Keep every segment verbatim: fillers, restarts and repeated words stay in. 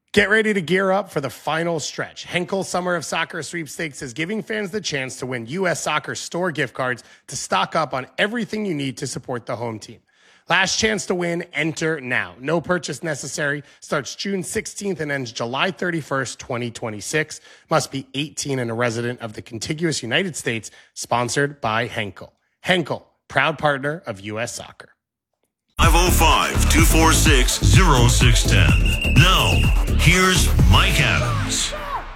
Get ready to gear up for the final stretch. Henkel Summer of Soccer Sweepstakes is giving fans the chance to win U S Soccer store gift cards to stock up on everything you need to support the home team. Last chance to win, enter now. No purchase necessary. Starts June sixteenth and ends July thirty-first, twenty twenty-six. Must be eighteen and a resident of the contiguous United States. Sponsored by Henkel. Henkel, proud partner of U S Soccer. five oh five, two four six, oh six one oh. Now, here's Mike Adams.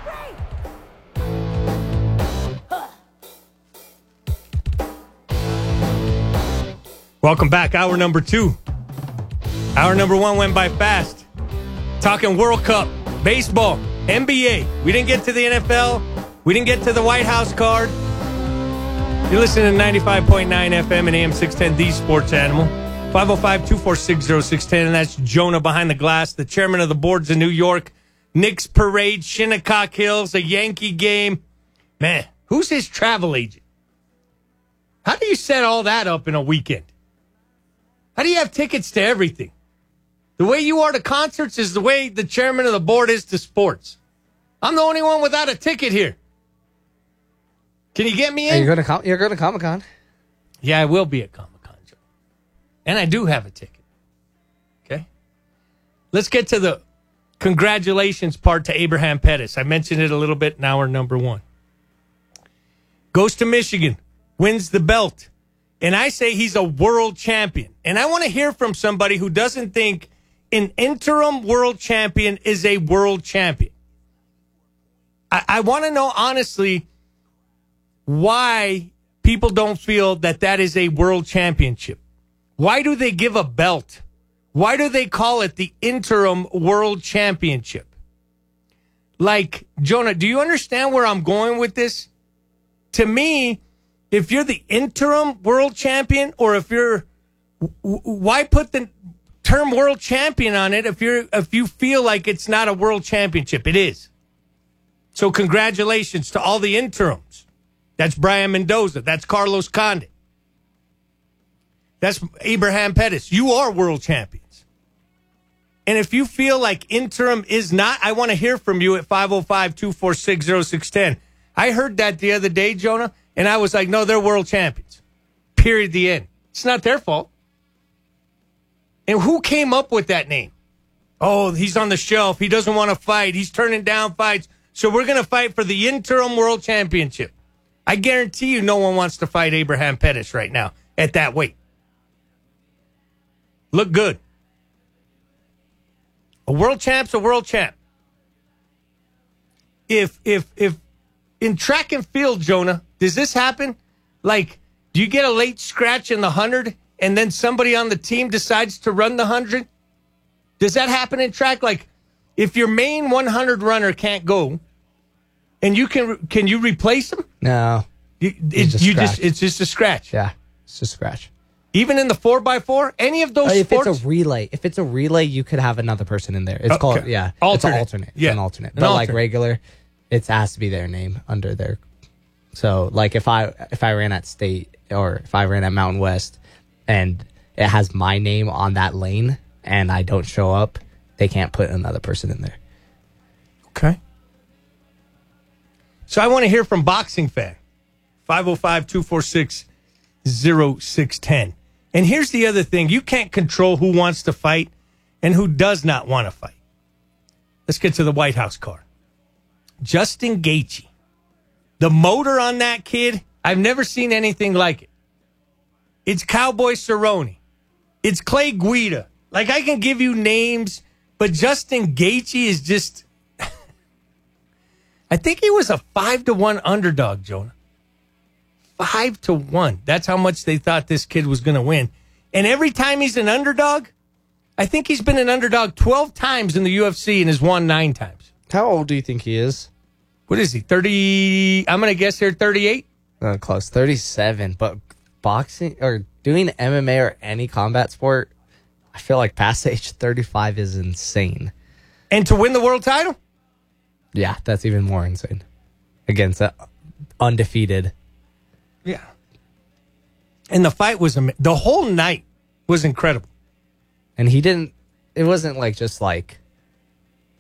Welcome back. Hour number two. Hour number one went by fast. Talking World Cup, baseball, N B A. We didn't get to the N F L. We didn't get to the White House card. You're listening to ninety-five point nine F M and A M six ten, the Sports Animal. five oh five, two four six, oh six one oh, and that's Jonah behind the glass, the chairman of the boards in New York. Knicks parade, Shinnecock Hills, a Yankee game. Man, who's his travel agent? How do you set all that up in a weekend? How do you have tickets to everything? The way you are to concerts is the way the chairman of the board is to sports. I'm the only one without a ticket here. Can you get me in? Are you going to com- you're going to Comic-Con? Yeah, I will be at Comic-Con, Joe. And I do have a ticket. Okay? Let's get to the congratulations part to Abraham Pettis. I mentioned it a little bit in hour number one. Goes to Michigan, wins the belt. And I say he's a world champion. And I want to hear from somebody who doesn't think an interim world champion is a world champion. I, I want to know, honestly, why people don't feel that that is a world championship. Why do they give a belt? Why do they call it the interim world championship? Like, Jonah, do you understand where I'm going with this? To me, if you're the interim world champion, or if you're, why put the term world champion on it if you're if you feel like it's not a world championship? It is. So congratulations to all the interims. That's Brian Mendoza. That's Carlos Condit. That's Abraham Pettis. You are world champions. And if you feel like interim is not, I want to hear from you at five oh five, two four six, oh six one oh. I heard that the other day, Jonah, and I was like, no, they're world champions. Period, the end. It's not their fault. And who came up with that name? Oh, he's on the shelf. He doesn't want to fight. He's turning down fights. So we're going to fight for the interim world championship. I guarantee you no one wants to fight Abraham Pettis right now at that weight. Look good. A world champ's a world champ. If, if, if in track and field, Jonah, does this happen? Like, do you get a late scratch in the hundred and then somebody on the team decides to run the hundred? Does that happen in track? Like, if your main one hundred runner can't go, and you can, can you replace him? No. You, it, just you just, it's just a scratch. Yeah, it's just a scratch. Even in the four by four, any of those uh, if sports? it's a relay, if it's a relay, you could have another person in there. It's Okay. called, yeah, Alternate. it's an alternate. Yeah. It's an alternate. An But alternate. like regular, it has to be their name under their. So like if I if I ran at State or if I ran at Mountain West, and it has my name on that lane, and I don't show up, they can't put another person in there. Okay. So I want to hear from Boxing Fan. five oh five, two four six, oh six one oh. And here's the other thing. You can't control who wants to fight and who does not want to fight. Let's get to the White House card. Justin Gaethje. The motor on that kid, I've never seen anything like it. It's Cowboy Cerrone. It's Clay Guida. Like, I can give you names, but Justin Gaethje is just... I think he was a five to one underdog, Jonah. Five to one. That's how much they thought this kid was going to win. And every time he's an underdog, I think he's been an underdog twelve times in the U F C and has won nine times. How old do you think he is? What is he? thirty? I'm going to guess here thirty-eight. Uh, close, thirty-seven. But boxing or doing M M A or any combat sport, I feel like past age thirty-five is insane. And to win the world title? Yeah, that's even more insane. Against a undefeated. Yeah. And the fight was, am- the whole night was incredible. And he didn't, it wasn't like just like